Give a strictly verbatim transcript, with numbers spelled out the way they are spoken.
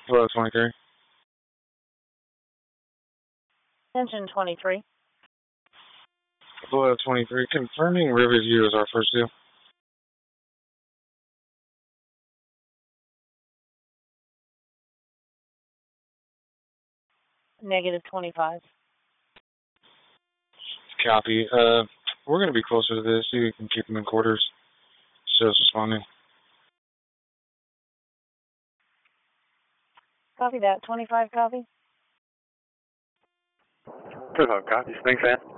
Hello, twenty-three. Engine twenty-three. Hello, twenty-three. Confirming Riverview is our first deal. Negative twenty-five. Copy. Uh, we're going to be closer to this. You can keep them in quarters. Show's responding. Copy that. twenty-five copy. twenty-five copies. Thanks, man.